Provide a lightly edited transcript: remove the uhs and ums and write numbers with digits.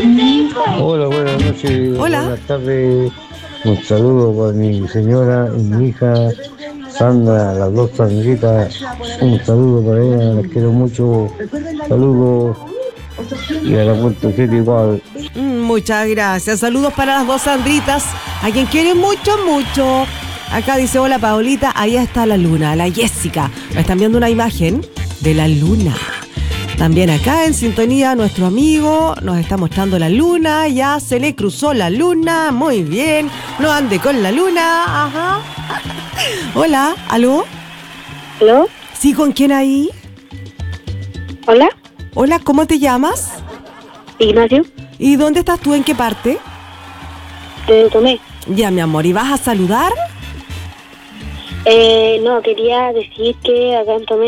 Hola, buenas noches, Hola. buenas tardes. Un saludo para mi señora y mi hija Sandra, las dos Sandritas. Un saludo para ellas, las quiero mucho. Saludos y a la Puerto Siete igual. Muchas gracias. Saludos para las dos Sandritas, a quien quieren mucho, mucho. Acá dice, hola Paulita, ahí está la luna, la Jessica. Me están viendo una imagen de la luna. También acá en sintonía nuestro amigo nos está mostrando la luna. Ya se le cruzó la luna. Muy bien. No ande con la luna. Ajá. Hola, ¿aló? ¿Aló? ¿Sí, con quién ahí? ¿Hola? Hola, ¿cómo te llamas? Ignacio. ¿Y dónde estás tú? ¿En qué parte? Tomé. Ya, mi amor, ¿y vas a saludar? No, quería decir que acá en Tomé